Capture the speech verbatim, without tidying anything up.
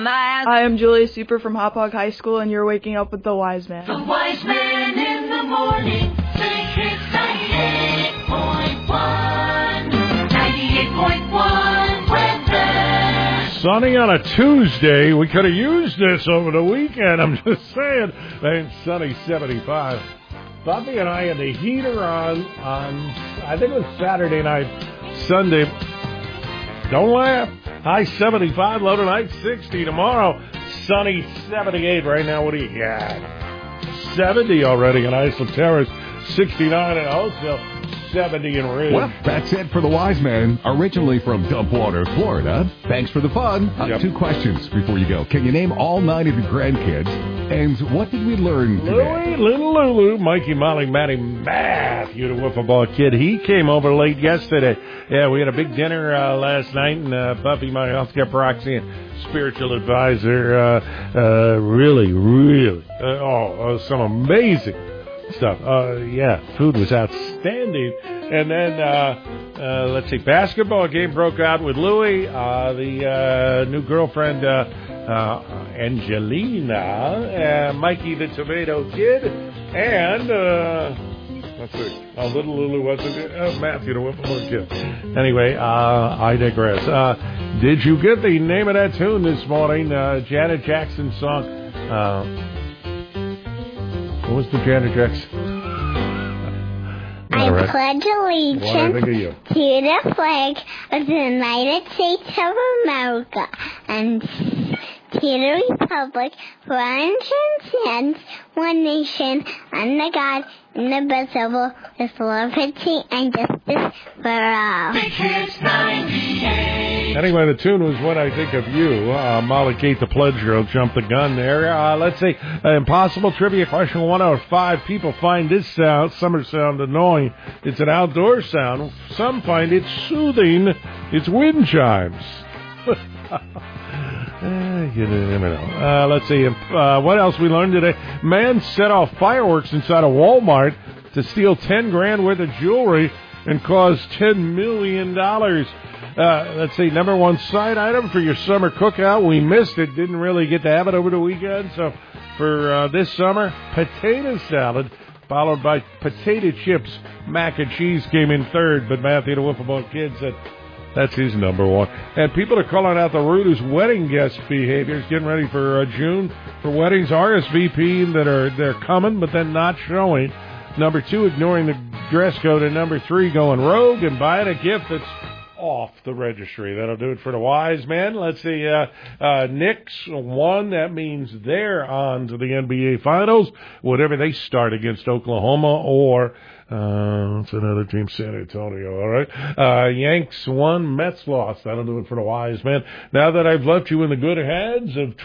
Hi, I'm Julia Super from Hop Hog High School, and you're waking up with the Wise Man. The Wise Man in the morning. Big Hits ninety-eight point one. ninety-eight point one weather. Sunny on a Tuesday. We could have used this over the weekend. I'm just saying. It's sunny seventy-five. Buffy and I had the heater on on, I think it was Saturday night, Sunday. Don't laugh. High seventy-five, low tonight sixty. Tomorrow, sunny seventy-eight. Right now, what do you got? seventy already in Islip Terrace, sixty-nine in Oakville, seventy in Ridge. Well, that's it for the Wise Man, originally from Dumpwater, Florida. Thanks for the fun. Uh, Yep. Two questions before you go. Can you name all nine of your grandkids? And what did we learn today? Louie, little Lulu, Mikey, Molly, Matty, Matthew, the wiffle ball kid. He came over late yesterday. Yeah, we had a big dinner uh, last night, and uh, Buffy, my healthcare proxy and spiritual advisor, uh, uh, really, really, uh, oh, uh, some amazing stuff. Uh, yeah, food was outstanding. And then, uh, uh, let's see, basketball game broke out with Louie, uh, the uh, new girlfriend, uh, uh, Angelina, uh, Mikey the tomato kid, and, uh, let's see, oh, little Lulu wasn't it? Oh, Matthew the wiffle kid. Anyway, uh, I digress. Uh, did you get the name of that tune this morning? Uh, Janet Jackson's song. Uh, what was the Janet Jackson? I All right. pledge What I allegiance think of you. to the flag of the United States of America and to the republic for which stands one nation under God, indivisible, with liberty and justice for all. Big Hits ninety-eight. Anyway, the tune was When I Think of You. Uh, Molly Kate the Pledge Girl jumped the gun there. Uh, let's see. Uh, impossible trivia question one out of five people find this sound, summer sound, annoying. It's an outdoor sound. Some find it soothing. It's wind chimes. Uh, you never know. Uh, let's see. Uh, what else we learned today? Man set off fireworks inside a Walmart to steal ten grand worth of jewelry and cause ten million dollars. Uh, let's see. Number one side item for your summer cookout. We missed it. Didn't really get to have it over the weekend. So for uh, this summer, potato salad, followed by potato chips. Mac and cheese came in third, but Matthew the wiffle ball kid said that's his number one. And people are calling out the rudest wedding guest behaviors, getting ready for uh, June for weddings, R S V P that are they're coming but then not showing. Number two, ignoring the dress code. And number three, going rogue and buying a gift that's off the registry. That'll do it for the Wise Man. Let's see. Uh, uh, Knicks won. That means they're on to the N B A Finals, whatever they start against Oklahoma or Uh, it's another team, San Antonio, all right? Uh, Yanks won, Mets lost. That'll do it for the Wise Man. Now that I've left you in the good hands of